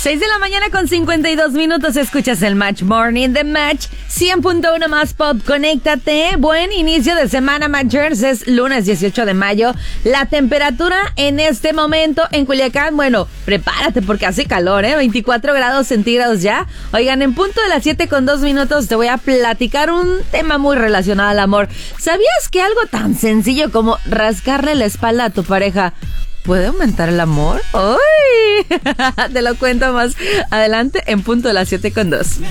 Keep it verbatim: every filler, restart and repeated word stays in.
seis de la mañana con cincuenta y dos minutos, escuchas el Match Morning de Match, cien punto uno más pop, conéctate. Buen inicio de semana, Matchers, es lunes dieciocho de mayo. La temperatura en este momento en Culiacán, bueno, prepárate porque hace calor, ¿eh? veinticuatro grados centígrados ya. Oigan, en punto de las siete con dos minutos te voy a platicar un tema muy relacionado al amor. ¿Sabías que algo tan sencillo como rascarle la espalda a tu pareja puede aumentar el amor? ¡Uy! Te lo cuento más adelante en punto de las siete con dos.